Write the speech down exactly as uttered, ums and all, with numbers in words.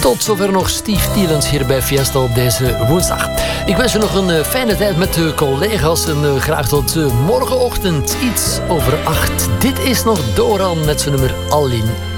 Tot zover nog Steve Tielens hier bij Fiesta op deze woensdag. Ik wens je nog een uh, fijne tijd met de collega's en uh, graag tot uh, morgenochtend iets over acht. Dit is nog Doran met zijn nummer Allin.